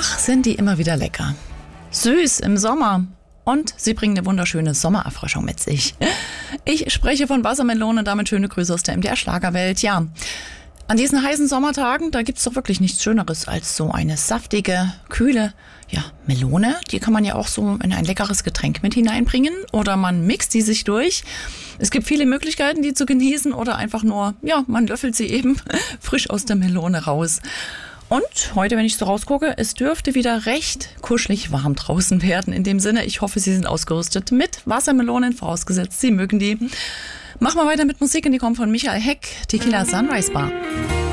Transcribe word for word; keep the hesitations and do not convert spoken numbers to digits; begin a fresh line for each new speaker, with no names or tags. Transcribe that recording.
Ach, sind die immer wieder lecker. Süß im Sommer. Und sie bringen eine wunderschöne Sommererfrischung mit sich. Ich spreche von Wassermelonen und damit schöne Grüße aus der M D R-Schlagerwelt. Ja, an diesen heißen Sommertagen, da gibt's doch wirklich nichts Schöneres als so eine saftige, kühle ja, Melone. Die kann man ja auch so in ein leckeres Getränk mit hineinbringen oder man mixt die sich durch. Es gibt viele Möglichkeiten, die zu genießen oder einfach nur, ja, man löffelt sie eben frisch aus der Melone raus. Und heute, wenn ich so rausgucke, es dürfte wieder recht kuschelig warm draußen werden. In dem Sinne, ich hoffe, Sie sind ausgerüstet mit Wassermelonen, vorausgesetzt Sie mögen die. Machen wir weiter mit Musik und die kommt von Michael Heck, Tequila Sunrise Bar.